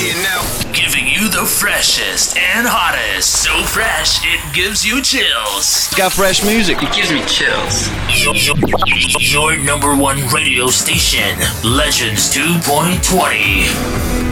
here now. Giving you the freshest and hottest. So fresh, it gives you chills. Got fresh music. It gives me chills. Your number one radio station, Legends 2.20.